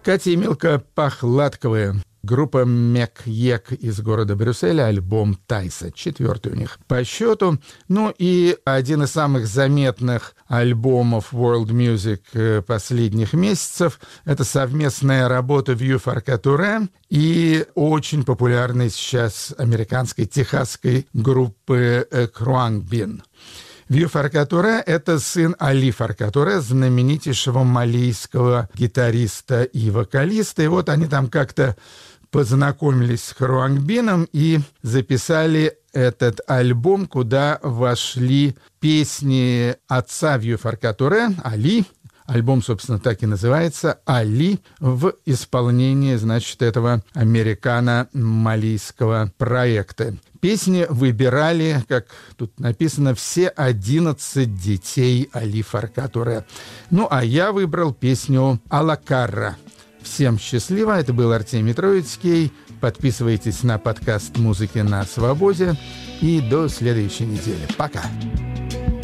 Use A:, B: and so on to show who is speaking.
A: Катя и Милка Похладковые. Группа Мек-Ек из города Брюсселя, альбом Тайса, 4-й у них по счету. Ну и один из самых заметных альбомов World Music последних месяцев — это совместная работа Vieux Farka и очень популярной сейчас американской техасской группы Khruangbin. Vieux Farka — это сын Али Фарка Туре, знаменитейшего малийского гитариста и вокалиста. И вот они там как-то познакомились с Khruangbin и записали этот альбом, куда вошли песни отца Vieux Farka Туре, Али. Альбом, собственно, так и называется «Али» в исполнении, значит, этого американо-малийского проекта. Песни выбирали, как тут написано, все 11 детей Али Фарка Туре. Ну, а я выбрал песню «Алакарра». Всем счастливо, это был Артемий Троицкий. Подписывайтесь на подкаст «Музыки на свободе» и до следующей недели. Пока!